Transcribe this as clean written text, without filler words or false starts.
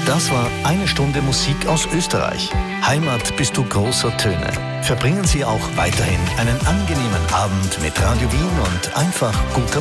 Das war eine Stunde Musik aus Österreich. Heimat bist du großer Töne. Verbringen Sie auch weiterhin einen angenehmen Abend mit Radio Wien und einfach guter